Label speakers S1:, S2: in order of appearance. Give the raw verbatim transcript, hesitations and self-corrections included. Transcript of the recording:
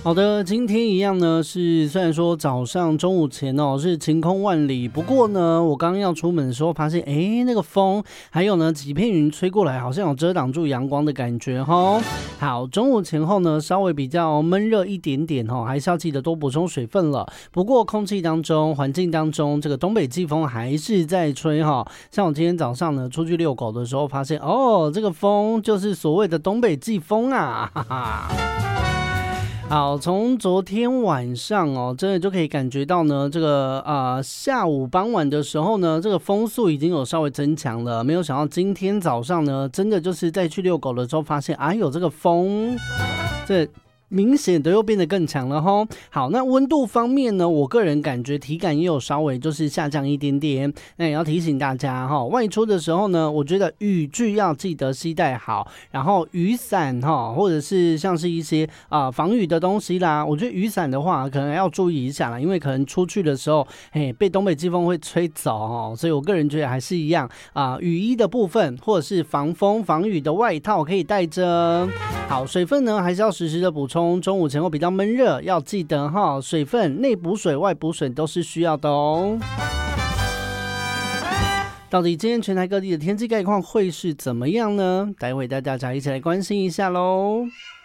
S1: 好的，今天一样呢，是虽然说早上中午前哦是晴空万里，不过呢，我刚刚要出门的时候发现，哎，那个风还有呢几片云吹过来，好像有遮挡住阳光的感觉哈。好，中午前后呢稍微比较闷热一点点哈，还是要记得多补充水分了。不过空气当中、环境当中，这个东北季风还是在吹哈。像我今天早上呢出去遛狗的时候，发现哦，这个风就是所谓的东北季风啊，哈哈。好，从昨天晚上哦，真的就可以感觉到呢，这个呃下午傍晚的时候呢，这个风速已经有稍微增强了。没有想到今天早上呢，真的就是在去遛狗的时候发现，哎呦，这个风，这。明显的又变得更强了齁。好，那温度方面呢，我个人感觉体感也有稍微就是下降一点点。那也要提醒大家齁，外出的时候呢，我觉得雨具要记得携带好，然后雨伞齁，或者是像是一些啊、呃、防雨的东西啦。我觉得雨伞的话，可能要注意一下啦，因为可能出去的时候，嘿，被东北季风会吹走齁，所以我个人觉得还是一样啊、呃，雨衣的部分或者是防风防雨的外套可以带着。好，水分呢还是要时时的补充。中午前后比较闷热，要记得哈，水分内补水、外补水都是需要的哦。到底今天全台各地的天气概况会是怎么样呢？待会带大家一起来关心一下喽。